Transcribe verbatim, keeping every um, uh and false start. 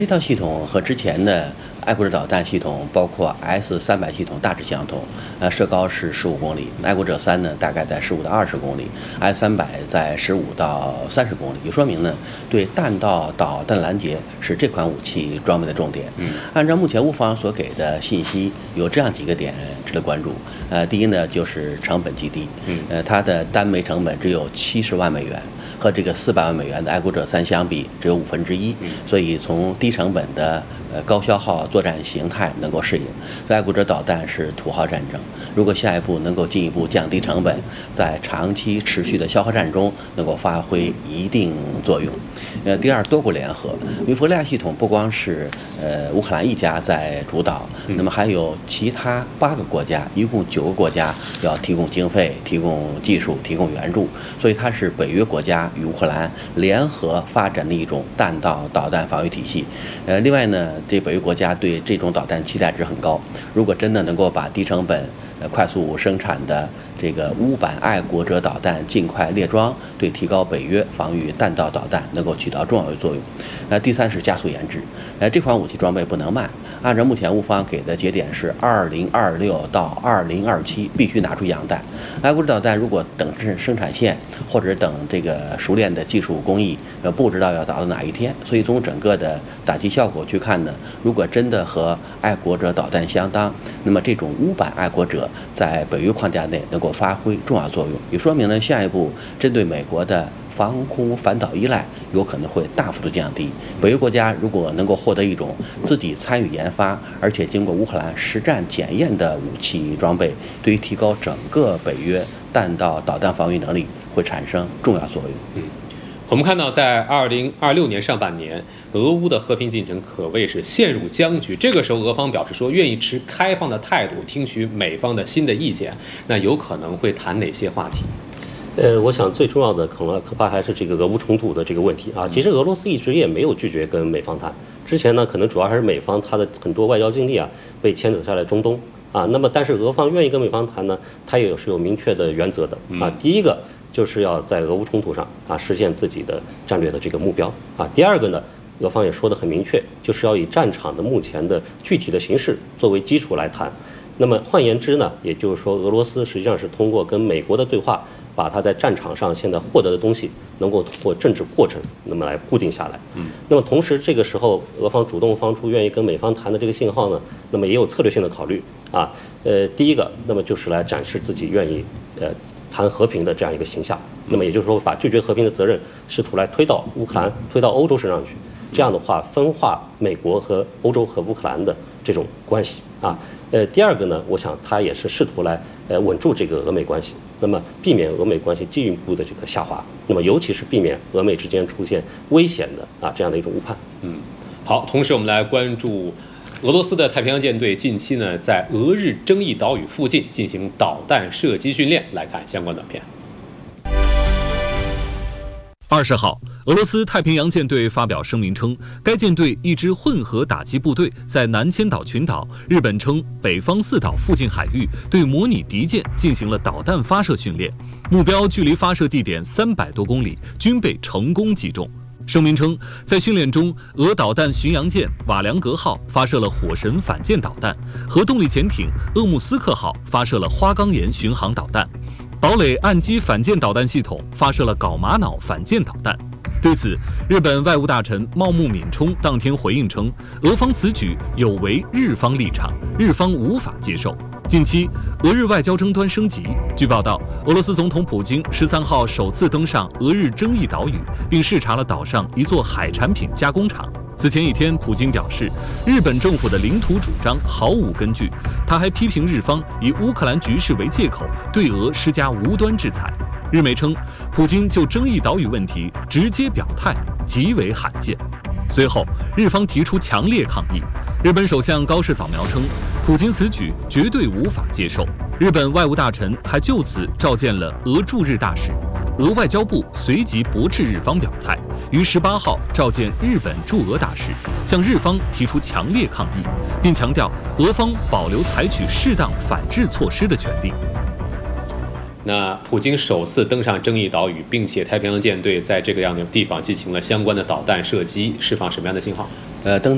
这套系统和之前的爱国者导弹系统，包括 S 三百系统大致相同，呃，射高是十五公里，爱国者三呢大概在十五到二十公里 ，S 三百在十五到三十公里，也说明呢，对弹道导弹拦截是这款武器装备的重点。嗯，按照目前乌方所给的信息，有这样几个点值得关注。呃，第一呢就是成本极低，嗯，呃，它的单枚成本只有七十万美元。和这个四百万美元的爱国者三相比，只有五分之一，所以从低成本的呃高消耗作战形态能够适应。所以爱国者导弹是土豪战争，如果下一步能够进一步降低成本，在长期持续的消耗战中能够发挥一定作用。呃，第二，多国联合，维弗利亚系统不光是呃乌克兰一家在主导，那么还有其他八个国家，一共九个国家要提供经费、提供技术、提供援助，所以它是北约国家与乌克兰联合发展的一种弹道导弹防御体系。呃，另外呢，这北约国家对这种导弹期待值很高。如果真的能够把低成本、呃快速生产的这个乌版爱国者导弹尽快列装，对提高北约防御弹道导弹能够起到重要的作用。呃，第三是加速研制。呃，这款武器装备不能慢，按照目前乌方给的节点是二零二六到二零二七必须拿出样弹。爱国者导弹如果等生生产线或者等这个熟练的技术工艺，呃，不知道要达到哪一天。所以从整个的打击效果去看呢，如果真的和爱国者导弹相当，那么这种乌版爱国者在北约框架内能够发挥重要作用，也说明了下一步针对美国的防空反导依赖有可能会大幅度降低。北约国家如果能够获得一种自己参与研发，而且经过乌克兰实战检验的武器装备，对于提高整个北约弹道导弹防御能力会产生重要作用。 嗯，我们看到，在二零二六年上半年，俄乌的和平进程可谓是陷入僵局。这个时候，俄方表示说愿意持开放的态度，听取美方的新的意见。那有可能会谈哪些话题？ 呃，我想最重要的可能恐怕还是这个俄乌冲突的这个问题啊。其实俄罗斯一直也没有拒绝跟美方谈，之前呢，可能主要还是美方他的很多外交精力啊被牵扯下来中东啊。那么，但是俄方愿意跟美方谈呢，他也是有明确的原则的啊。第一个就是要在俄乌冲突上啊实现自己的战略的这个目标啊。第二个呢，俄方也说得很明确，就是要以战场的目前的具体的形势作为基础来谈。那么换言之呢，也就是说，俄罗斯实际上是通过跟美国的对话，把他在战场上现在获得的东西，能够通过政治过程，那么来固定下来。嗯。那么同时，这个时候俄方主动放出愿意跟美方谈的这个信号呢，那么也有策略性的考虑啊。呃，第一个，那么就是来展示自己愿意呃谈和平的这样一个形象。那么也就是说，把拒绝和平的责任试图来推到乌克兰、推到欧洲身上去。这样的话，分化美国和欧洲和乌克兰的这种关系啊。呃，第二个呢，我想他也是试图来呃稳住这个俄美关系，那么避免俄美关系进一步的这个下滑，那么尤其是避免俄美之间出现危险的啊这样的一种误判。 嗯，好，同时我们来关注俄罗斯的太平洋舰队近期呢在俄日争议岛屿附近进行导弹射击训练，来看相关短片。 二十号，俄罗斯太平洋舰队发表声明称，该舰队一支混合打击部队在南千岛群岛（日本称北方四岛）附近海域对模拟敌舰进行了导弹发射训练，目标距离发射地点三百多公里，均被成功击中。声明称，在训练中，俄导弹巡洋舰瓦良格号发射了火神反舰导弹，核动力潜艇鄂木斯克号发射了花岗岩巡航导弹。堡垒岸基反舰导弹系统发射了缟玛瑙反舰导弹。对此，日本外务大臣茂木敏充当天回应称，俄方此举有违日方立场，日方无法接受。近期，俄日外交争端升级。据报道，俄罗斯总统普京十三号首次登上俄日争议岛屿，并视察了岛上一座海产品加工厂。此前一天，普京表示，日本政府的领土主张毫无根据。他还批评日方以乌克兰局势为借口，对俄施加无端制裁。日媒称，普京就争议岛屿问题直接表态，极为罕见。随后，日方提出强烈抗议。日本首相高市早苗称，普京此举绝对无法接受。日本外务大臣还就此召见了俄驻日大使。俄外交部随即驳斥日方表态，于十八号召见日本驻俄大使，向日方提出强烈抗议，并强调俄方保留采取适当反制措施的权利。 那普京首次登上争议岛屿，并且太平洋舰队在这个样的地方进行了相关的导弹射击，释放什么样的信号？ 呃，登。